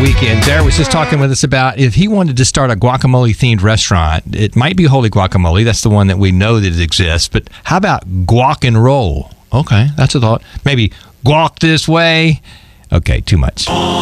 weekend. Derek was just talking with us about if he wanted to start a guacamole-themed restaurant. It might be Holy Guacamole. That's the one that we know that it exists. But how about guac and roll? Okay, that's a thought. Maybe guac this way. Okay, too much.